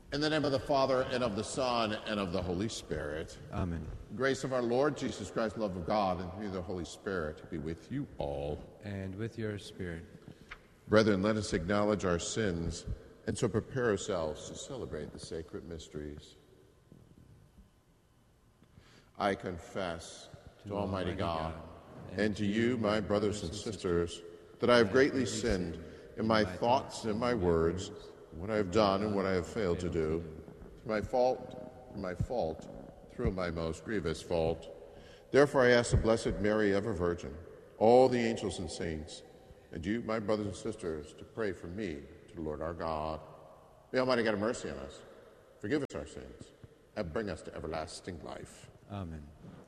In the name of the Father, and of the Son, and of the Holy Spirit. Amen. Grace of our Lord Jesus Christ, love of God, and through the Holy Spirit be with you all. And with your spirit. Brethren, let us acknowledge our sins, and so prepare ourselves to celebrate the sacred mysteries. I confess to Almighty God and to you, my brothers and sisters, that I have greatly sinned in my thoughts and my words, what I have done and what I have failed to do, through my fault, through my most grievous fault. Therefore I ask the Blessed Mary, ever Virgin, all the angels and saints, and you, my brothers and sisters, to pray for me to the Lord our God. May Almighty God have mercy on us, forgive us our sins, and bring us to everlasting life. Amen.